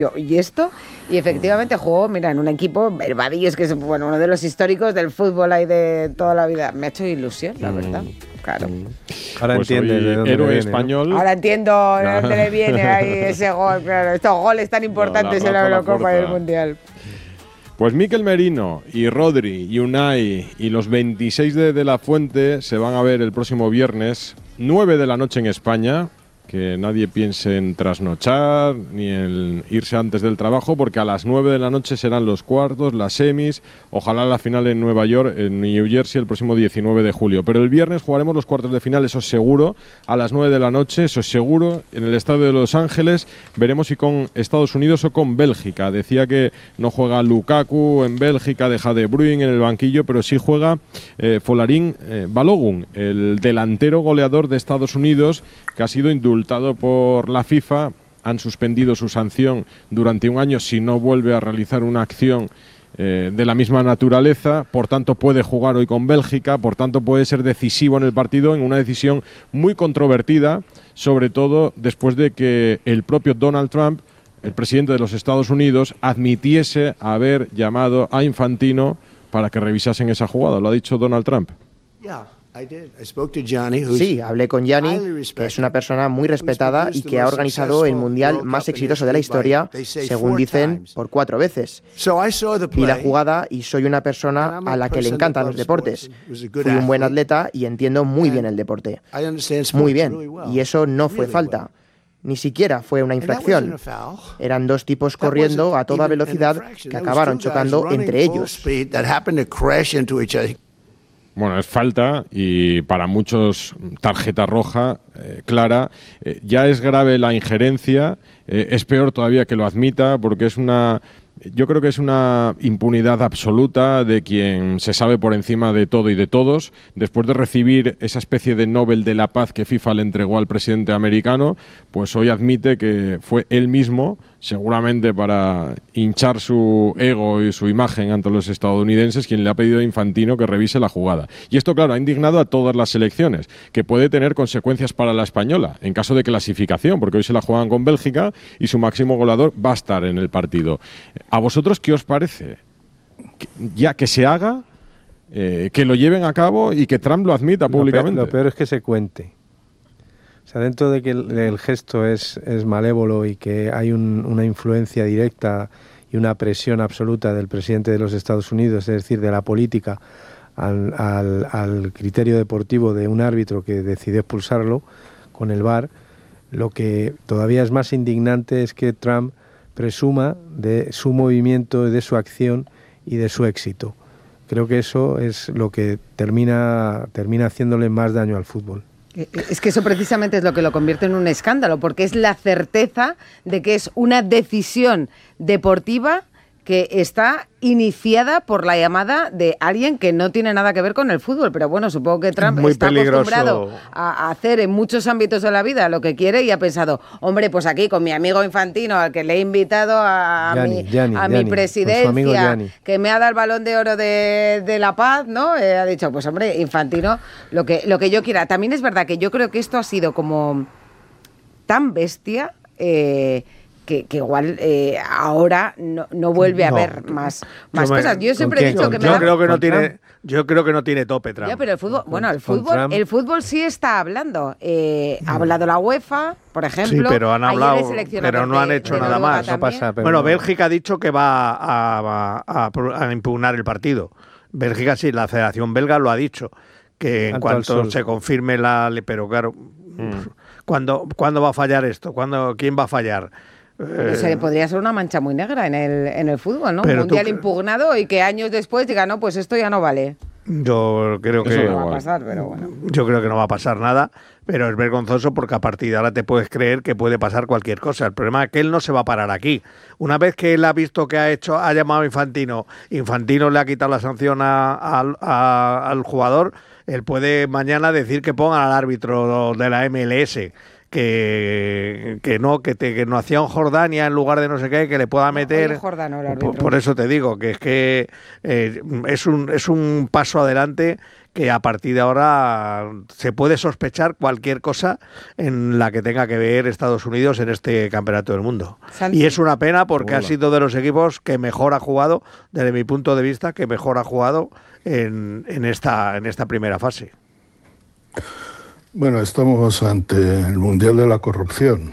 y esto, y efectivamente jugó, mira, en un equipo, el Vadillo, que es uno de los históricos del fútbol ahí de toda la vida. Me ha hecho ilusión, la verdad. Claro. Ahora pues entiendes de dónde héroe viene, español. ¿no? Ahora entiendo de dónde le viene ahí ese gol, claro, estos goles tan importantes en la Eurocopa y el Mundial. Pues Mikel Merino y Rodri y Unai y los 26 de La Fuente se van a ver el próximo viernes, 9 de la noche en España. Que nadie piense en trasnochar ni en irse antes del trabajo, porque a las 9 de la noche serán los cuartos, las semis, ojalá la final en Nueva York, en New Jersey, el próximo 19 de julio. Pero el viernes jugaremos los cuartos de final, eso es seguro, a las 9 de la noche, eso es seguro, en el estadio de Los Ángeles. Veremos si con Estados Unidos o con Bélgica. Decía que no juega Lukaku en Bélgica, deja De Bruyne en el banquillo, pero sí juega Folarin Balogun, el delantero goleador de Estados Unidos, que ha sido indultado por la FIFA. Han suspendido su sanción durante un año si no vuelve a realizar una acción de la misma naturaleza. Por tanto puede jugar hoy con Bélgica, por tanto puede ser decisivo en el partido, en una decisión muy controvertida, sobre todo después de que el propio Donald Trump, el presidente de los Estados Unidos, admitiese haber llamado a Infantino para que revisasen esa jugada. Lo ha dicho Donald Trump. Sí, hablé con Gianni, que es una persona muy respetada y que ha organizado el mundial más exitoso de la historia, según dicen, por 4 veces. Vi la jugada y soy una persona a la que le encantan los deportes. Fui un buen atleta y entiendo muy bien el deporte. Muy bien, y eso no fue falta. Ni siquiera fue una infracción. Eran 2 tipos corriendo a toda velocidad que acabaron chocando entre ellos. Bueno, es falta y para muchos tarjeta roja clara. Ya es grave la injerencia, es peor todavía que lo admita, porque yo creo que es una impunidad absoluta de quien se sabe por encima de todo y de todos. Después de recibir esa especie de Nobel de la Paz que FIFA le entregó al presidente americano, pues hoy admite que fue él mismo, seguramente para hinchar su ego y su imagen ante los estadounidenses, quien le ha pedido a Infantino que revise la jugada. Y esto, claro, ha indignado a todas las selecciones, que puede tener consecuencias para la española, en caso de clasificación, porque hoy se la juegan con Bélgica y su máximo goleador va a estar en el partido. ¿A vosotros qué os parece? Ya que se haga, que lo lleven a cabo y que Trump lo admita públicamente. Lo peor es que se cuente. O sea, dentro de que el gesto es malévolo y que hay una influencia directa y una presión absoluta del presidente de los Estados Unidos, es decir, de la política al criterio deportivo de un árbitro que decidió expulsarlo con el VAR, lo que todavía es más indignante es que Trump presuma de su movimiento, de su acción y de su éxito. Creo que eso es lo que termina haciéndole más daño al fútbol. Es que eso precisamente es lo que lo convierte en un escándalo, porque es la certeza de que es una decisión deportiva que está iniciada por la llamada de alguien que no tiene nada que ver con el fútbol. Pero bueno, supongo que Trump está acostumbrado a hacer en muchos ámbitos de la vida lo que quiere y ha pensado, hombre, pues aquí con mi amigo Infantino, al que le he invitado a mi presidencia, que me ha dado el Balón de Oro de la Paz, ¿no? Ha dicho, pues hombre, Infantino, lo que yo quiera. También es verdad que yo creo que esto ha sido como tan bestia, que igual ahora no vuelve a haber más cosas. Yo siempre he dicho que yo creo que no tiene tope Trump. Ya, pero el fútbol sí está hablando. Ha hablado la UEFA, por ejemplo. Sí, pero han hablado, pero no han hecho nada más. No pasa, bueno, Bélgica ha dicho que va a impugnar el partido. Bélgica sí, la Federación Belga lo ha dicho, que en cuanto se confirme pero claro, ¿cuándo va a fallar esto? ¿Quién va a fallar? Podría ser una mancha muy negra en el fútbol, ¿no? Un mundial impugnado y que años después diga, no, pues esto ya no vale. Yo creo que no va a pasar, pero bueno. Yo creo que no va a pasar nada, pero es vergonzoso porque a partir de ahora te puedes creer que puede pasar cualquier cosa. El problema es que él no se va a parar aquí. Una vez que él ha visto que ha llamado a Infantino le ha quitado la sanción al jugador, él puede mañana decir que pongan al árbitro de la MLS, que no hacía un Jordania en lugar de no sé qué, que le pueda meter. Por eso te digo que es que es un paso adelante, que a partir de ahora se puede sospechar cualquier cosa en la que tenga que ver Estados Unidos en este Campeonato del Mundo. Y es una pena porque ha sido de los equipos que mejor ha jugado, desde mi punto de vista, que mejor ha jugado en esta primera fase. Bueno, estamos ante el Mundial de la Corrupción.